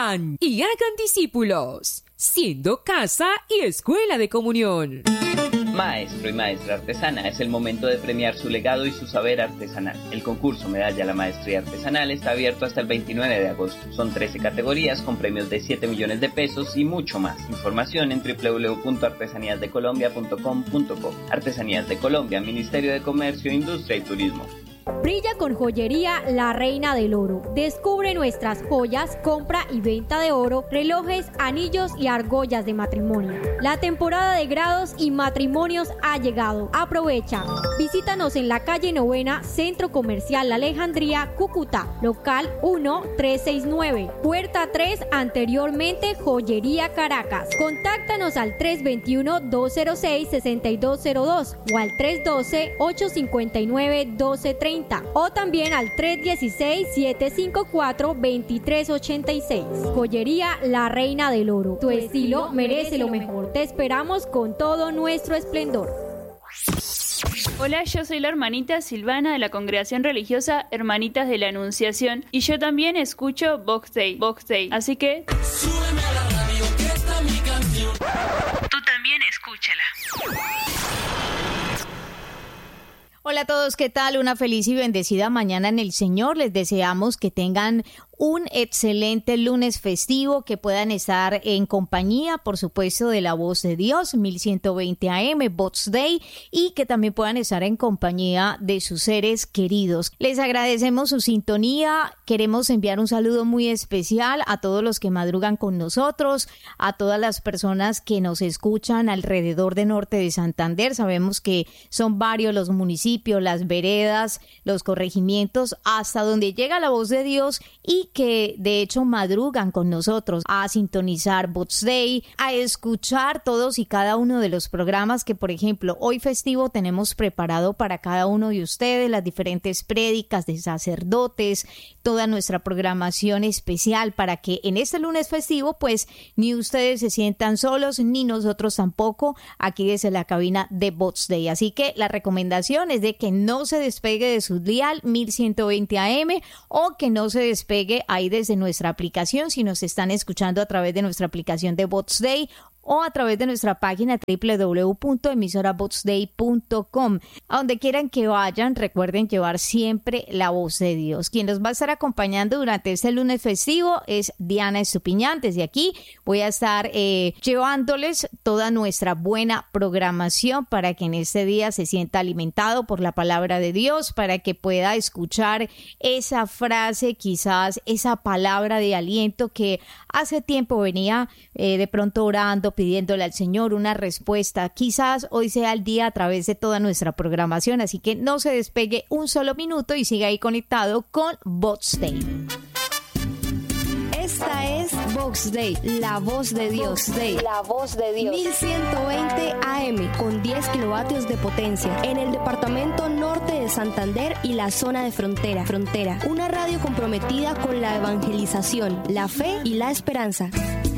Vayan y hagan discípulos, siendo casa y escuela de comunión. Maestro y maestra artesana, es el momento de premiar su legado y su saber artesanal. El concurso Medalla a la Maestría Artesanal está abierto hasta el 29 de agosto. Son 13 categorías con premios de 7 millones de pesos y mucho más. Información en www.artesaníasdecolombia.com.co. Artesanías de Colombia, Ministerio de Comercio, Industria y Turismo. Brilla con joyería La Reina del Oro. Descubre nuestras joyas, compra y venta de oro, relojes, anillos y argollas de matrimonio. La temporada de grados y matrimonios ha llegado. Aprovecha. Visítanos en la calle 9, Centro Comercial La Alejandría, Cúcuta, local 1369, puerta 3, anteriormente Joyería Caracas. Contáctanos al 321-206-6202 o al 312-859-1230. O también al 316-754-2386. Joyería La Reina del Oro. Tu estilo merece lo mejor. Te esperamos con todo nuestro esplendor. Hola, yo soy la hermanita Silvana de la Congregación Religiosa Hermanitas de la Anunciación y yo también escucho Box Day, así que súbeme a la radio que está mi canción. Tú también escúchala. Hola a todos, ¿qué tal? Una feliz y bendecida mañana en el Señor. Les deseamos que tengan un excelente lunes festivo, que puedan estar en compañía, por supuesto, de la voz de Dios, 1120 AM, Box Day, y que también puedan estar en compañía de sus seres queridos. Les agradecemos su sintonía. Queremos enviar un saludo muy especial a todos los que madrugan con nosotros, a todas las personas que nos escuchan alrededor de Norte de Santander. Sabemos que son varios los municipios, las veredas, los corregimientos, hasta donde llega la voz de Dios y que de hecho madrugan con nosotros a sintonizar Box Day, a escuchar todos y cada uno de los programas que, por ejemplo, hoy festivo tenemos preparado para cada uno de ustedes, las diferentes prédicas de sacerdotes, toda nuestra programación especial para que en este lunes festivo pues ni ustedes se sientan solos ni nosotros tampoco aquí desde la cabina de Box Day. Así que la recomendación es de que no se despegue de su dial 1120 AM o que no se despegue ahí desde nuestra aplicación si nos están escuchando a través de nuestra aplicación de Box Day o a través de nuestra página www.emisoraboxday.com. A donde quieran que vayan, recuerden llevar siempre la voz de Dios. Quien nos va a estar acompañando durante este lunes festivo es Diana Estupiñán. Desde aquí voy a estar llevándoles toda nuestra buena programación para que en este día se sienta alimentado por la palabra de Dios, para que pueda escuchar esa frase, quizás esa palabra de aliento que hace tiempo venía de pronto orando, pidiéndole al Señor una respuesta. Quizás hoy sea el día a través de toda nuestra programación, así que no se despegue un solo minuto y siga ahí conectado con Box Day. Esta es Box Day, la voz de Dios. Box Day, la voz de Dios. 1120 AM con 10 kilovatios de potencia en el departamento norte de Santander y la zona de frontera. Una radio comprometida con la evangelización, la fe y la esperanza.